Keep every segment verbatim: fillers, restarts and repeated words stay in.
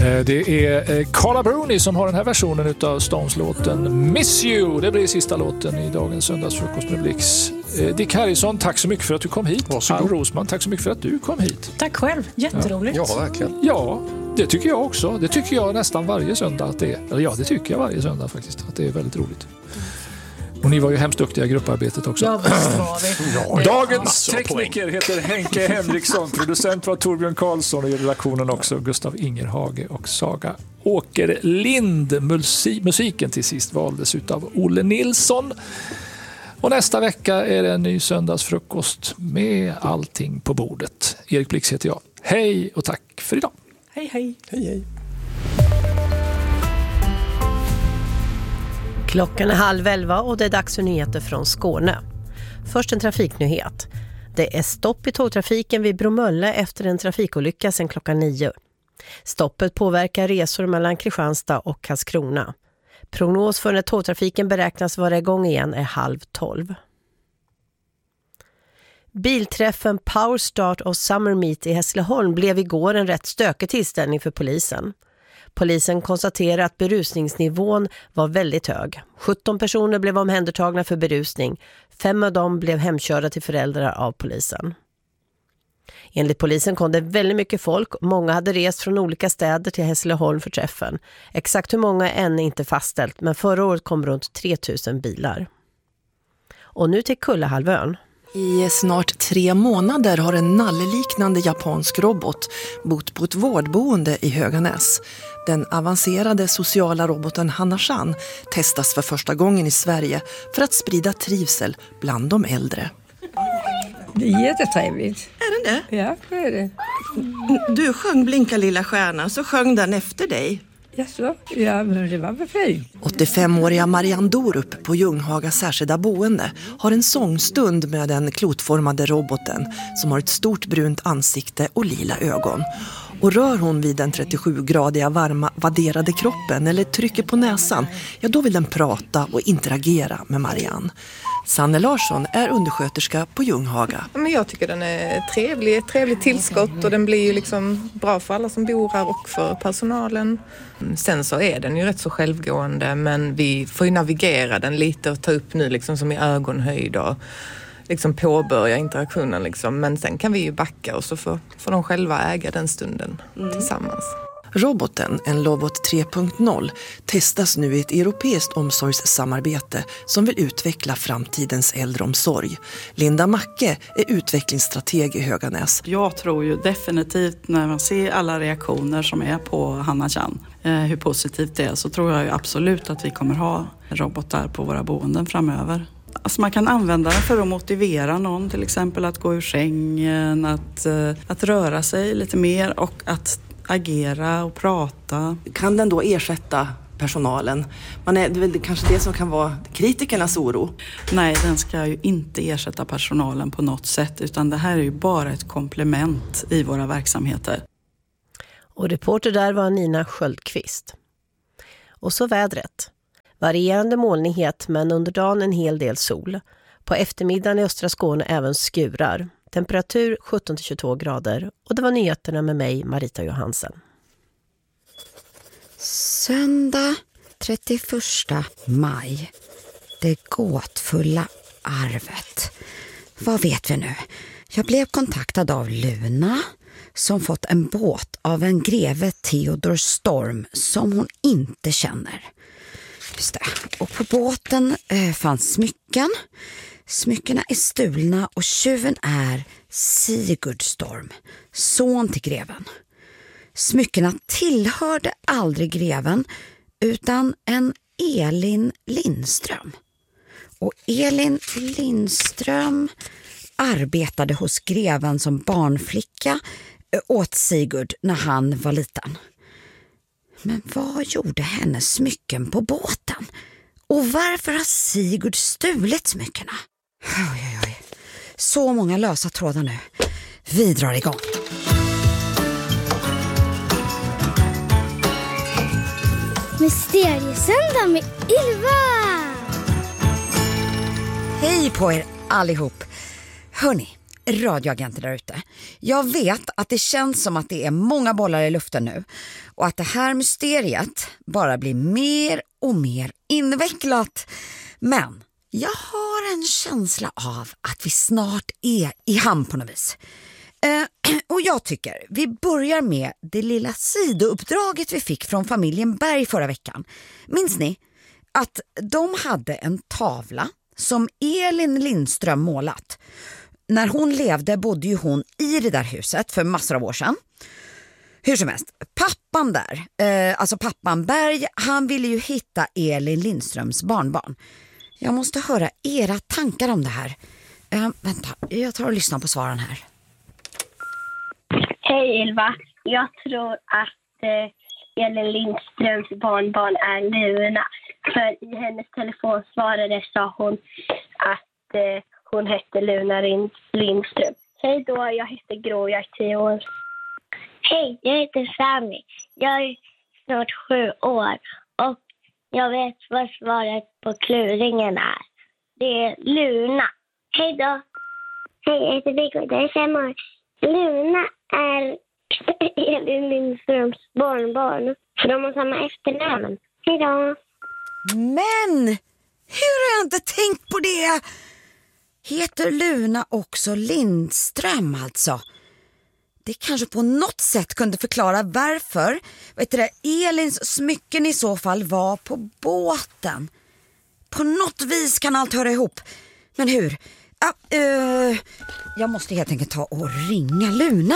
Det är Carla Bruni som har den här versionen av Stones-låten Miss You. Det blir sista låten i dagens söndagsfrukost med Blix. Dick Harrison, tack så mycket för att du kom hit. Varsågod. Ann Rosman, tack så mycket för att du kom hit. Tack själv, jätteroligt. Ja, verkligen. Ja, det tycker jag också. Det tycker jag nästan varje söndag att det är. Eller ja, det tycker jag varje söndag faktiskt, att det är väldigt roligt. Och ni var ju hemskt duktiga i grupparbetet också. Ja, visst var vi. Ja, dagens tekniker heter Henke Henriksson. Producent var Torbjörn Karlsson och i redaktionen också Gustav Ingerhage och Saga Åkerlind. Musiken till sist valdes utav Olle Nilsson. Och nästa vecka är det en ny söndagsfrukost med allting på bordet. Erik Blix heter jag. Hej och tack för idag. Hej, hej. Hej, hej. Klockan är halv elva och det är dags för nyheter från Skåne. Först en trafiknyhet. Det är stopp i tågtrafiken vid Bromölle efter en trafikolycka sedan klockan nio. Stoppet påverkar resor mellan Kristianstad och Karlskrona. Prognos för när tågtrafiken beräknas vara igång igen är halv tolv. Bilträffen Power Start of Summer Meet i Hässleholm blev igår en rätt stökig tillställning för polisen. Polisen konstaterar att berusningsnivån var väldigt hög. sjutton personer blev omhändertagna för berusning. Fem av dem blev hemkörda till föräldrar av polisen. Enligt polisen kom det väldigt mycket folk. Många hade rest från olika städer till Hässleholm för träffen. Exakt hur många är än inte fastställt, men förra året kom runt tre tusen bilar. Och nu till Kullahalvön. I snart tre månader har en nalleliknande japansk robot bott på ett vårdboende i Höganäs. Den avancerade sociala roboten Hana-chan testas för första gången i Sverige för att sprida trivsel bland de äldre. Det är jättetrevligt. Är det det? Ja, det är det. Du sjöng Blinka lilla stjärna, så sjöng den efter dig. Jaså? Ja, men det var väl fint. åttiofemåriga Marianne Dorup på Ljunghaga särskilda boende har en sångstund med den klotformade roboten som har ett stort brunt ansikte och lila ögon. Och rör hon vid den trettiosjugradiga varma vadderade kroppen eller trycker på näsan, ja då vill den prata och interagera med Marianne. Sanne Larsson är undersköterska på Ljunghaga. Men jag tycker den är trevlig, ett trevligt tillskott och den blir ju liksom bra för alla som bor här och för personalen. Sen så är den ju rätt så självgående, men vi får ju navigera den lite och ta upp nu liksom som i ögonhöjd och liksom påbörja interaktionen liksom. Men sen kan vi ju backa och så får, får de själva äga den stunden mm. tillsammans. Roboten, en Lobot tre punkt noll, testas nu i ett europeiskt omsorgssamarbete som vill utveckla framtidens äldreomsorg. Linda Macke är utvecklingsstrateg i Höganäs. Jag tror ju definitivt när man ser alla reaktioner som är på Hana-chan, eh, hur positivt det är, så tror jag ju absolut att vi kommer ha robotar på våra boenden framöver. Alltså man kan använda den för att motivera någon, till exempel att gå ur sängen, att, eh, att röra sig lite mer och att agera och prata. Kan den då ersätta personalen? Man är, det är väl kanske det som kan vara kritikernas oro. Nej, den ska ju inte ersätta personalen på något sätt, utan det här är ju bara ett komplement i våra verksamheter. Och reporter där var Nina Sköldqvist. Och så vädret. Varierande molnighet, men under dagen en hel del sol. På eftermiddagen i östra Skåne även skurar. Temperatur sjutton till tjugotvå grader. Och det var nyheterna med mig, Marita Johansen. Söndag trettioförsta maj. Det gåtfulla arvet. Vad vet vi nu? Jag blev kontaktad av Luna som fått en båt av en greve Theodor Storm som hon inte känner. Just det. Och på båten eh, fanns smycken. Smyckena är stulna och tjuven är Sigurd Storm, son till greven. Smyckena tillhörde aldrig greven utan en Elin Lindström. Och Elin Lindström arbetade hos greven som barnflicka åt Sigurd när han var liten. Men vad gjorde hennes smycken på båten? Och varför har Sigurd stulit smyckena? Oj, oj, oj. Så många lösa trådar nu. Vi drar igång. Mysteriesöndag med Ylva! Hej på er allihop. Hörrni, radioagenter där ute. Jag vet att det känns som att det är många bollar i luften nu. Och att det här mysteriet bara blir mer och mer invecklat. Men jag har en känsla av att vi snart är i hamn på något vis. Eh, och jag tycker vi börjar med det lilla sidouppdraget vi fick från familjen Berg förra veckan. Minns ni att de hade en tavla som Elin Lindström målat? När hon levde bodde ju hon i det där huset för massor av år sedan. Hur som helst, pappan där, eh, alltså pappan Berg, han ville ju hitta Elin Lindströms barnbarn. Jag måste höra era tankar om det här. Eh, vänta, jag tar och lyssnar på svaren här. Hej Ylva, jag tror att eh, Elin Lindströms barnbarn är Luna. För i hennes telefonsvarare sa hon att eh, hon hette Luna Lindström. Hej då, jag heter Grå, jag är tio år. Hej, jag heter Sami. Jag är snart sju år och jag vet vad svaret på kluringen är. Det är Luna. Hej då. Hej, jag heter Viggo, jag är fem år. Luna är Elin Lindströms barnbarn. För de har samma efternamn. Hej då. Men hur har jag inte tänkt på det? Heter Luna också Lindström alltså? Det kanske på något sätt kunde förklara varför vet du, Elins smycken i så fall var på båten. På något vis kan allt höra ihop. Men hur? Ah, uh, jag måste helt enkelt ta och ringa Luna.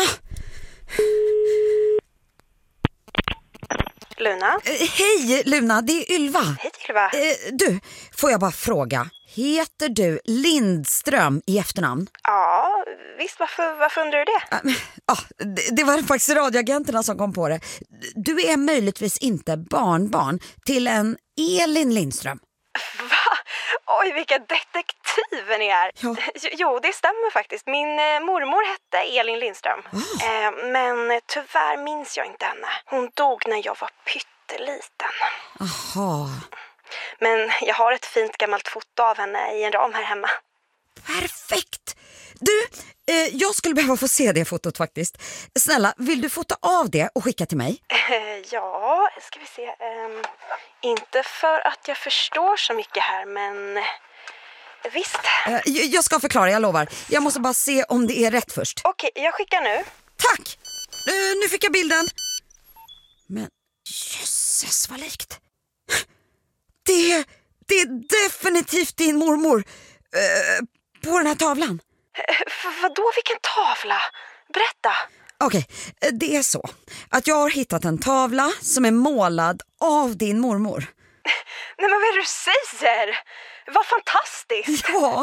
Luna? Uh, hej Luna, det är Ylva. Hej Ylva. Uh, du, får jag bara fråga. Heter du Lindström i efternamn? Ja, visst. Varför, varför undrar du det? Ja, uh, uh, det, det var faktiskt radioagenterna som kom på det. Du är möjligtvis inte barnbarn till en Elin Lindström. Va? Oj, vilka detektiver ni är. Ja. Jo, det stämmer faktiskt. Min eh, mormor hette Elin Lindström. Oh. Eh, men tyvärr minns jag inte henne. Hon dog när jag var pytteliten. Aha. Men jag har ett fint gammalt foto av henne i en ram här hemma. Perfekt! Du, eh, jag skulle behöva få se det fotot faktiskt. Snälla, vill du fota av det och skicka till mig? Eh, ja, ska vi se. Eh, inte för att jag förstår så mycket här, men visst. Eh, jag ska förklara, jag lovar. Jag måste bara se om det är rätt först. Okej, jag skickar nu. Tack! Eh, nu fick jag bilden. Men jösses vad likt. Det, det är definitivt din mormor eh, på den här tavlan. F- vadå, vilken tavla? Berätta. Okej, det är så att jag har hittat en tavla som är målad av din mormor. Nej, men vad är det du säger? Vad fantastiskt. Ja.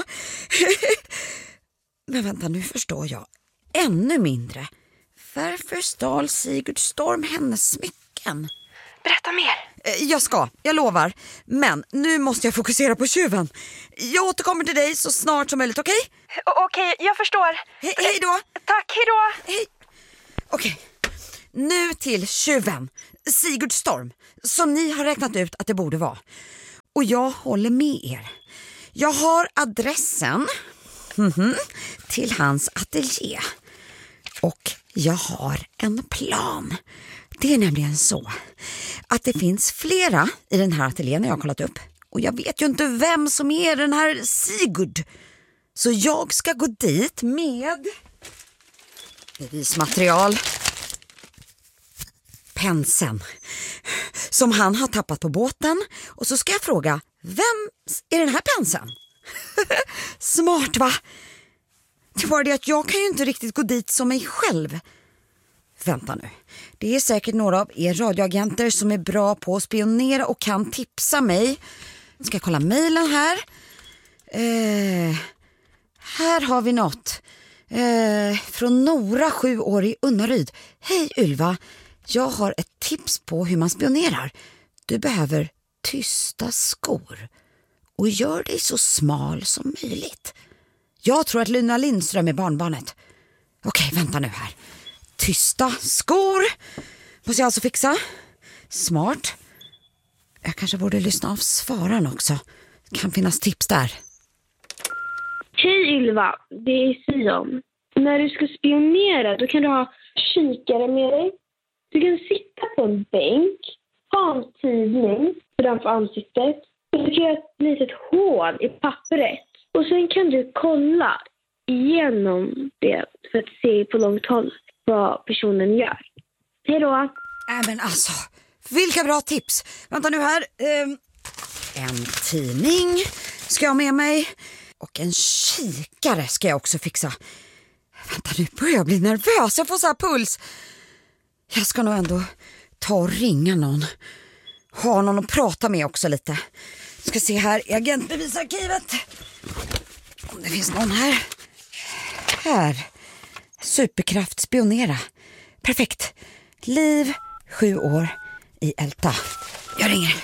Men vänta, nu förstår jag ännu mindre. Varför stal Sigurd Storm hennes smycken? Berätta mer. Jag ska, jag lovar. Men nu måste jag fokusera på tjuven. Jag återkommer till dig så snart som möjligt, okej? Okay? Okej, okay, jag förstår. He- hej då. Tack, hej då. Hej. Okej, okay. Nu till tjuven. Sigurd Storm, som ni har räknat ut att det borde vara. Och jag håller med er. Jag har adressen mm-hmm, till hans ateljé. Och jag har en plan. Det är nämligen så att det finns flera i den här ateljén jag har kollat upp. Och jag vet ju inte vem som är den här Sigurd. Så jag ska gå dit med bevismaterial. Penseln som han har tappat på båten. Och så ska jag fråga, vem är den här penseln? Smart va? Det var det att jag kan ju inte riktigt gå dit som mig själv. Vänta nu. Det är säkert några av er radioagenter som är bra på att spionera och kan tipsa mig. Ska jag kolla mejlen här? Eh, här har vi något. Eh, från Nora, sju år i Unnaryd. Hej Ylva, jag har ett tips på hur man spionerar. Du behöver tysta skor. Och gör dig så smal som möjligt. Jag tror att Luna Lindström är barnbarnet. Okej, vänta nu här. Tysta skor måste jag alltså fixa. Smart. Jag kanske borde lyssna av svararen också. Kan finnas tips där. Hej Ylva, det är Sion. när du ska spionera, då kan du ha kikare med dig. Du kan sitta på en bänk, ha en tidning framför ansiktet. Och du kan göra ett litet hål i pappret. Och sen kan du kolla igenom det för att se på långt håll vad personen gör. Hej då! Äh, men alltså, vilka bra tips. Vänta nu här. Um, en tidning ska jag ha med mig. Och en kikare ska jag också fixa. Vänta, nu börjar jag bli nervös. Jag får så här puls. Jag ska nog ändå ta och ringa någon. Ha någon att prata med också lite. Ska se här i agentbevisarkivet. Om det finns någon här. Här. Superkraft spionera. Perfekt. Liv, sju år, i Älta. Jag ringer.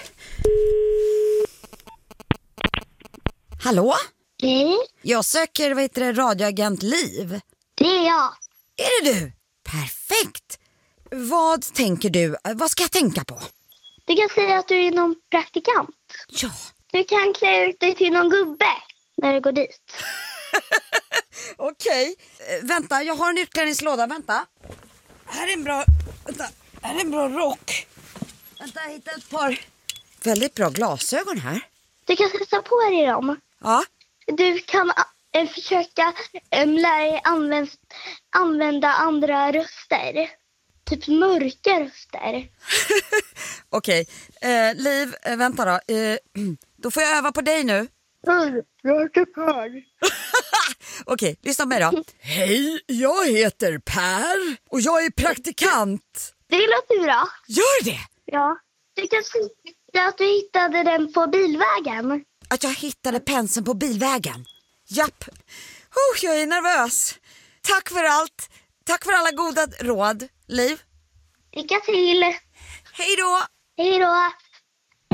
Hallå? Hej. Jag söker, vad heter det, radioagent Liv. Det är jag. Är det du? Perfekt. Vad tänker du? Vad ska jag tänka på? Du kan säga att du är någon praktikant. Ja. Du kan klä ut dig till någon gubbe när du går dit. Okej. Okay. Vänta, jag har en utklädningslåda. Vänta. Här är en bra... Vänta. Här är en bra rock. Vänta, jag hittar ett par... Väldigt bra glasögon här. Du kan sätta på dig dem. Ja. Du kan äh, försöka äh, lära dig använda, använda andra röster. Typ mörka röster. Okej. Okay. Eh, Liv, eh, vänta då. Eh, då får jag öva på dig nu. Mm, jag heter Per. Okej, lyssna med då. Hej, jag heter Per och jag är praktikant. Det låter bra. Gör det? Ja. Du kan säga att du hittade den på bilvägen. Att jag hittade penseln på bilvägen? Japp. Oh, jag är nervös. Tack för allt. Tack för alla goda råd, Liv. Lycka till. Hej då. Hej då.